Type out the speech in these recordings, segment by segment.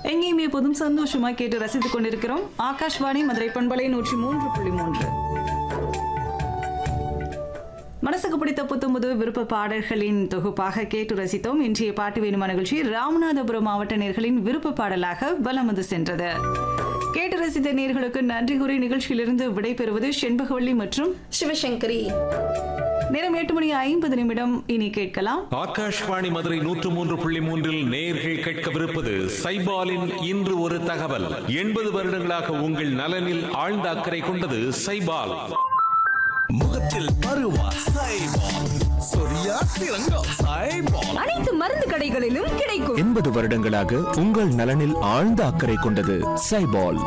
எங்கேயும் எப்போதும் சந்தோஷமா கேட்டு ரசித்துக் கொண்டிருக்கிறோம். ஆகாஷ்வாணி மதுரை பண்பலை 103.3. மனசுக்கு பிடித்த புத்தம்புது விருப்ப பாடல்களின் தொகுப்பாக கேட்டு ரசித்தோம். இன்றைய பாட்டு வேணுமா நிகழ்ச்சி ராமநாதபுரம் மாவட்ட நேர்களின் விருப்ப பாடலாக வலம் வந்து சென்றது. கேட்டு ரசித்த நேர்களுக்கு நன்றி கூறி நிகழ்ச்சியிலிருந்து விடைபெறுவது செண்பகவள்ளி மற்றும் சிவசங்கரி. நேரம் 8:50. இனி கேட்கலாம். ஆகாஷ்வாணி மதுரை 103.3 நேயர்கள் கேட்கவிருப்பது சைபாலின் இன்று ஒரு தகவல். 80 வருடங்களாக உங்கள் நலனில் ஆழ்ந்த அக்கறை கொண்டது சைபால். முகத்தில் பருவா சைபால், சொரியா சிறங்கா சைபால். அனைத்து மருந்து கடைகளிலும் கிடைக்கும். 80 வருடங்களாக உங்கள் நலனில் ஆழ்ந்த அக்கறை கொண்டது சைபால்.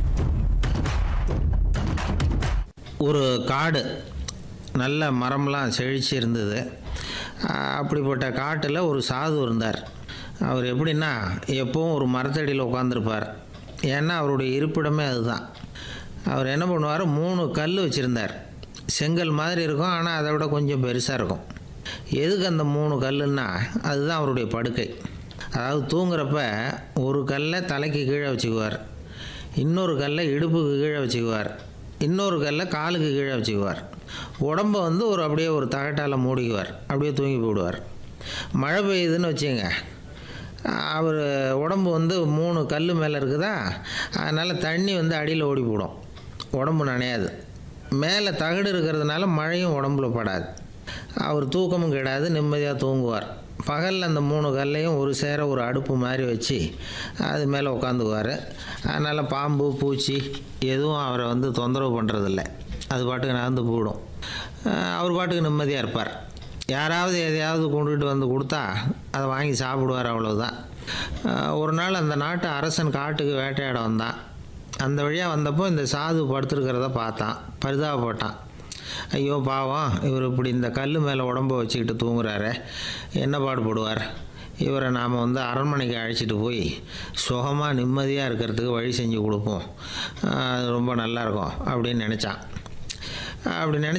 ஒரு காடு நல்ல மரம்லாம் செழிச்சு இருந்தது. அப்படிப்பட்ட காட்டில் ஒரு சாது இருந்தார். அவர் எப்படின்னா எப்பவும் ஒரு மரத்தடியில் உட்காந்துருப்பார். ஏன்னா அவருடைய இருப்பிடமே அதுதான். அவர் என்ன பண்ணுவார், 3 கல் வச்சுருந்தார். செங்கல் மாதிரி இருக்கும், ஆனால் அதை விட கொஞ்சம் பெருசாக இருக்கும். எதுக்கு அந்த 3 கல்லுன்னா அதுதான் அவருடைய படுக்கை. அதாவது தூங்குறப்ப ஒரு கல்லை தலைக்கு கீழே வச்சுக்குவார், இன்னொரு கல்லை இடுப்புக்கு கீழே வச்சுக்குவார், இன்னொரு கல்லை காலுக்கு கீழே வச்சுக்குவார். உடம்பை வந்து அப்படியே ஒரு தகட்டால் மூடிக்குவார், அப்படியே தூங்கி போடுவார். மழை பெய்யுதுன்னு வச்சுங்க, அவர் உடம்பு வந்து 3 கல் மேலே இருக்குதா, அதனால் தண்ணி வந்து அடியில் ஓடி போடும், உடம்பு நனையாது. மேலே தகடு இருக்கிறதுனால மழையும் உடம்புல படாது. அவர் தூக்கமும் கிடாது, நிம்மதியாக தூங்குவார். பகலில் அந்த 3 கல்லையும் ஒரு சேர ஒரு அடுப்பு மாதிரி வச்சு அது மேலே உட்காந்துக்குவார். அதனால் பாம்பு பூச்சி எதுவும் அவரை வந்து தொந்தரவு பண்ணுறதில்ல. அது பாட்டுக்கு நடந்து போயிடும். அவர் பாட்டுக்கு நிம்மதியாக இருப்பார். யாராவது எதையாவது கொண்டுகிட்டு வந்து கொடுத்தா அதை வாங்கி சாப்பிடுவார், அவ்வளோதான். ஒரு நாள் அந்த நாட்டு அரசன் காட்டுக்கு வேட்டையாட வந்தான். அந்த வழியாக வந்தப்போ இந்த சாது படுத்துருக்கிறத பார்த்தான், பரிதாபப்பட்டான். ஐயோ பாவம், இவர் இப்படி இந்த கல் மேலே உடம்பை வச்சுக்கிட்டு தூங்குறாரு, என்ன பாடுபடுவார். இவரை நாம் வந்து அரண்மனைக்கு அழைச்சிட்டு போய் சுகமாக நிம்மதியாக இருக்கிறதுக்கு வழி செஞ்சு கொடுப்போம், அது ரொம்ப நல்லாயிருக்கும் அப்படின்னு நினச்சான். அப்படி